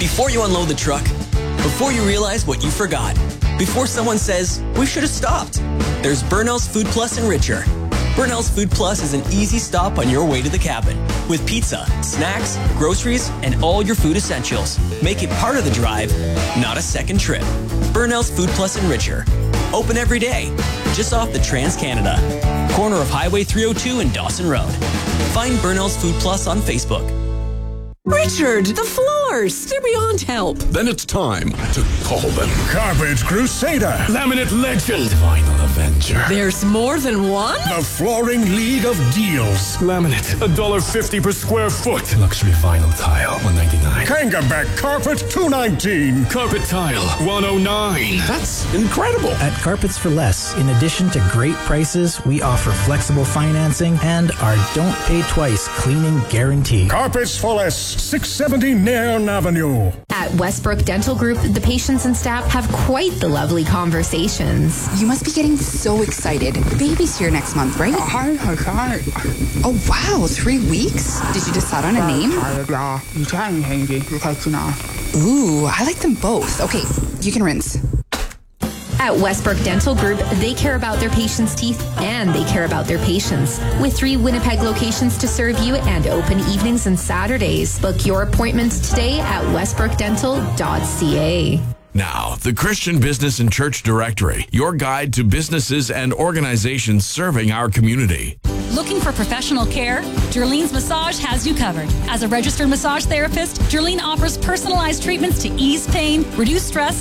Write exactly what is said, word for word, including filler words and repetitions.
Before you unload the truck, before you realize what you forgot, before someone says, we should have stopped, there's Burnell's Food Plus and Richer. Burnell's Food Plus is an easy stop on your way to the cabin with pizza, snacks, groceries, and all your food essentials. Make it part of the drive, not a second trip. Burnell's Food Plus and Richer. Open every day, just off the Trans-Canada. Corner of Highway three oh two and Dawson Road. Find Burnell's Food Plus on Facebook. Richard, the floors! They're beyond help. Then it's time to call them Carpet Crusader, Laminate Legend, Vinyl Avenger. There's more than one? The Flooring League of Deals. Laminate, one dollar fifty per square foot. Luxury vinyl tile, one ninety-nine. Kangaback Carpet, two nineteen. Carpet tile, one oh nine. That's incredible. At Carpets for Less, in addition to great prices, we offer flexible financing and our don't pay twice cleaning guarantee. Carpets for Less, six seventy Nairn Avenue. At Westbrook Dental Group, the patients and staff have quite the lovely conversations. You must be getting so excited. Baby's here next month, right? Hi, hi, hi. Oh, wow, three weeks? Did you decide on a name? Ooh, I like them both. Okay, you can rinse. At Westbrook Dental Group, they care about their patients' teeth and they care about their patients. With three Winnipeg locations to serve you and open evenings and Saturdays. Book your appointments today at westbrook dental dot c a. Now, the Christian Business and Church Directory, your guide to businesses and organizations serving our community. Looking for professional care? Jerlene's Massage has you covered. As a registered massage therapist, Jerlene offers personalized treatments to ease pain, reduce stress,